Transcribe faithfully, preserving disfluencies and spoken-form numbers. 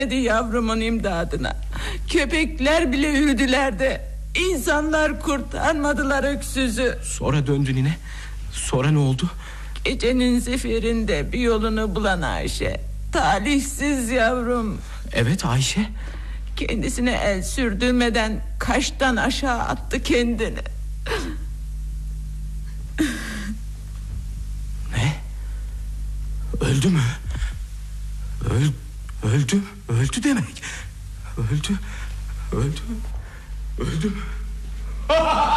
yavrumun imdadına. Köpekler bile ürdüler de insanlar kurtarmadılar öksüzü. Sonra döndü nine. Sonra ne oldu? Gecenin seferinde bir yolunu bulan Ayşe, talihsiz yavrum. Evet, Ayşe. Kendisine el sürdürmeden kaştan aşağı attı kendini. Ne? Öldü mü? Öl, öldü, öldü demek. Öldü, öldü, öldü mü?